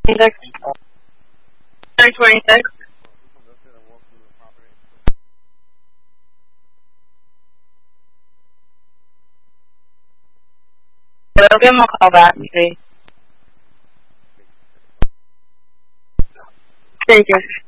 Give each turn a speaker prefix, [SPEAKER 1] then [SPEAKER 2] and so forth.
[SPEAKER 1] 26. 26. We'll give him a call back and see. Thank you.